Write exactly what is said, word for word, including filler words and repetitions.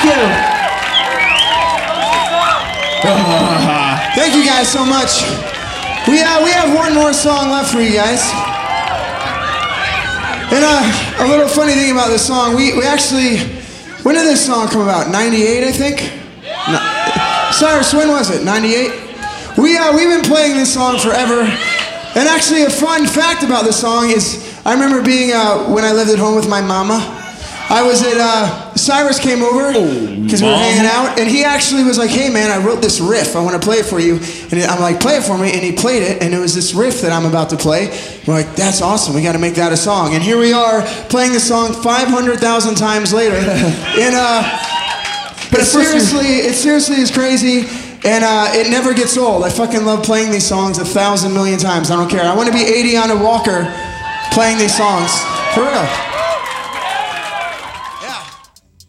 Thank you. Thank you guys so much. We, uh, we have one more song left for you guys. And uh, a little funny thing about this song, we, we actually, when did this song come about? ninety-eight, I think? No, Cyrus, when was it? ninety-eight? We, uh, we've been playing this song forever. And actually a fun fact about this song is, I remember being, uh, when I lived at home with my mama, I was at, uh, Cyrus came over, because we were hanging out, and he actually was like, hey man, I wrote this riff, I want to play it for you. And I'm like, play it for me, and he played it, and it was this riff that I'm about to play. We're like, that's awesome, we got to make that a song. And here we are, playing the song five hundred thousand times later. And, uh, but it seriously, it seriously is crazy, and uh, it never gets old. I fucking love playing these songs a thousand million times, I don't care. I want to be eighty on a walker playing these songs, for real.